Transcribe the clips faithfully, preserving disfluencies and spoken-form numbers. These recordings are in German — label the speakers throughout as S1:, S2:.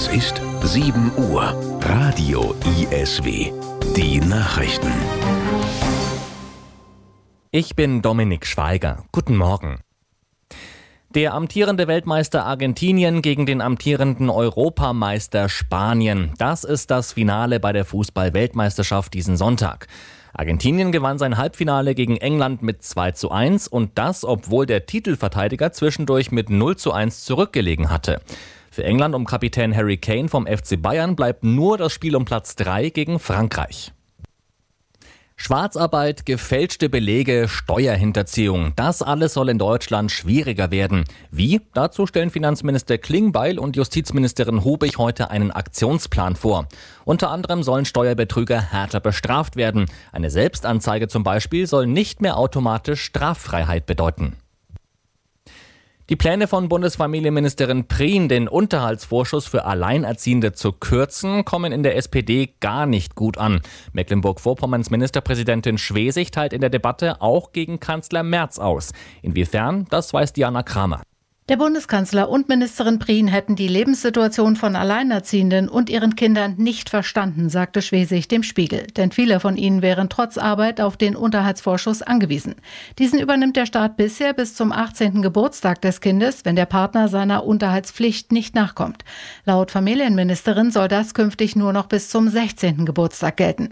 S1: Es ist sieben Uhr. Radio I S W. Die Nachrichten.
S2: Ich bin Dominik Schweiger. Guten Morgen. Der amtierende Weltmeister Argentinien gegen den amtierenden Europameister Spanien. Das ist das Finale bei der Fußball-Weltmeisterschaft diesen Sonntag. Argentinien gewann sein Halbfinale gegen England mit zwei zu eins und das, obwohl der Titelverteidiger zwischendurch mit null zu eins zurückgelegen hatte. Für England um Kapitän Harry Kane vom F C Bayern bleibt nur das Spiel um Platz drei gegen Frankreich. Schwarzarbeit, gefälschte Belege, Steuerhinterziehung. Das alles soll in Deutschland schwieriger werden. Wie? Dazu stellen Finanzminister Klingbeil und Justizministerin Hubig heute einen Aktionsplan vor. Unter anderem sollen Steuerbetrüger härter bestraft werden. Eine Selbstanzeige zum Beispiel soll nicht mehr automatisch Straffreiheit bedeuten. Die Pläne von Bundesfamilienministerin Prien, den Unterhaltsvorschuss für Alleinerziehende zu kürzen, kommen in der S P D gar nicht gut an. Mecklenburg-Vorpommerns Ministerpräsidentin Schwesig teilt in der Debatte auch gegen Kanzler Merz aus. Inwiefern, das weiß Diana Kramer.
S3: Der Bundeskanzler und Ministerin Prien hätten die Lebenssituation von Alleinerziehenden und ihren Kindern nicht verstanden, sagte Schwesig dem Spiegel. Denn viele von ihnen wären trotz Arbeit auf den Unterhaltsvorschuss angewiesen. Diesen übernimmt der Staat bisher bis zum achtzehnten Geburtstag des Kindes, wenn der Partner seiner Unterhaltspflicht nicht nachkommt. Laut Familienministerin soll das künftig nur noch bis zum sechzehnten Geburtstag gelten.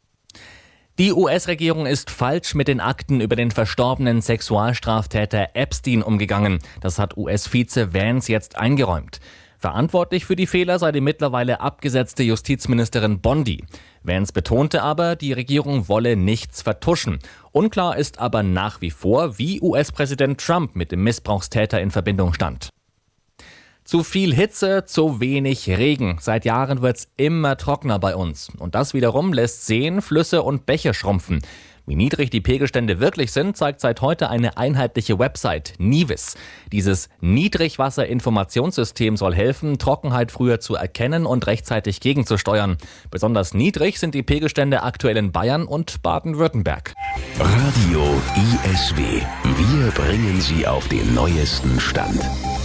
S2: Die U S-Regierung ist falsch mit den Akten über den verstorbenen Sexualstraftäter Epstein umgegangen. Das hat U S-Vize Vance jetzt eingeräumt. Verantwortlich für die Fehler sei die mittlerweile abgesetzte Justizministerin Bondi. Vance betonte aber, die Regierung wolle nichts vertuschen. Unklar ist aber nach wie vor, wie U S-Präsident Trump mit dem Missbrauchstäter in Verbindung stand. Zu viel Hitze, zu wenig Regen. Seit Jahren wird's immer trockener bei uns. Und das wiederum lässt Seen, Flüsse und Bäche schrumpfen. Wie niedrig die Pegelstände wirklich sind, zeigt seit heute eine einheitliche Website, NIWIS. Dieses Niedrigwasserinformationssystem soll helfen, Trockenheit früher zu erkennen und rechtzeitig gegenzusteuern. Besonders niedrig sind die Pegelstände aktuell in Bayern und Baden-Württemberg.
S1: Radio I S W. Wir bringen Sie auf den neuesten Stand.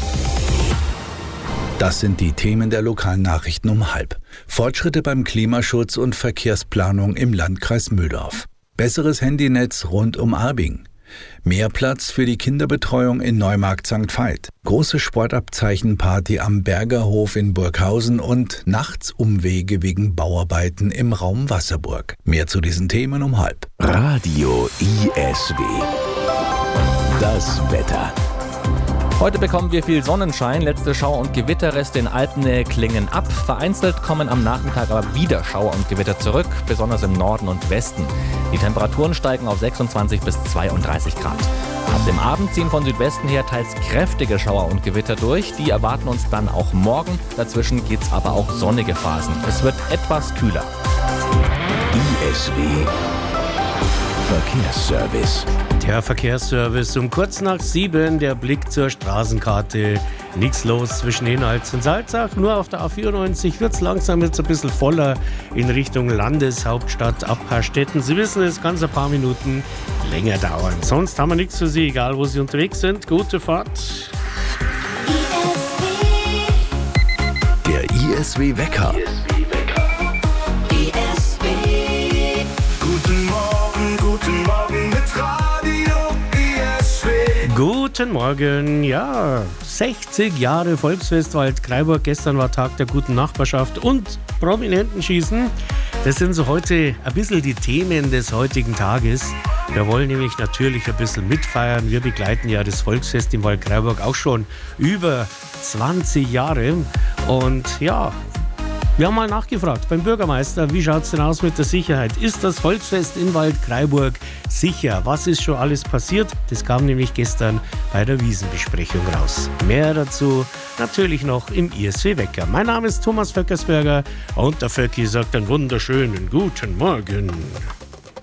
S4: Das sind die Themen der lokalen Nachrichten um halb. Fortschritte beim Klimaschutz und Verkehrsplanung im Landkreis Mühldorf. Besseres Handynetz rund um Arbing. Mehr Platz für die Kinderbetreuung in Neumarkt Sankt Veit. Große Sportabzeichenparty am Bergerhof in Burghausen und nachts Umwege wegen Bauarbeiten im Raum Wasserburg. Mehr zu diesen Themen um halb.
S1: Radio I S W. Das Wetter.
S2: Heute bekommen wir viel Sonnenschein, letzte Schauer- und Gewitterreste in Alpnähe klingen ab. Vereinzelt kommen am Nachmittag aber wieder Schauer und Gewitter zurück, besonders im Norden und Westen. Die Temperaturen steigen auf sechsundzwanzig bis zweiunddreißig Grad. Ab dem Abend ziehen von Südwesten her teils kräftige Schauer und Gewitter durch. Die erwarten uns dann auch morgen. Dazwischen geht's aber auch sonnige Phasen. Es wird etwas kühler.
S1: I S W Verkehrsservice.
S5: Der Verkehrsservice um kurz nach sieben, der Blick zur Straßenkarte. Nichts los zwischen Hinhals und Salzach, nur auf der A vierundneunzig wird es langsam jetzt ein bisschen voller in Richtung Landeshauptstadt Abharstetten. Sie wissen, es kann ein paar Minuten länger dauern. Sonst haben wir nichts für Sie, egal wo Sie unterwegs sind. Gute Fahrt.
S1: Der I S W Wecker.
S6: Guten Morgen, guten Morgen mit Radio I S W.
S5: Guten Morgen, ja, sechzig Jahre Volksfest Waldkraiburg. Gestern war Tag der guten Nachbarschaft und Prominentenschießen. Das sind so heute ein bisschen die Themen des heutigen Tages. Wir wollen nämlich natürlich ein bisschen mitfeiern. Wir begleiten ja das Volksfest in Waldkraiburg auch schon über zwanzig Jahre. Und ja, wir haben mal nachgefragt beim Bürgermeister, wie schaut es denn aus mit der Sicherheit? Ist das Volksfest in Waldkraiburg sicher? Was ist schon alles passiert? Das kam nämlich gestern bei der Wiesenbesprechung raus. Mehr dazu natürlich noch im I S W Wecker. Mein Name ist Thomas Vöckersberger und der Vöcki sagt einen wunderschönen guten Morgen.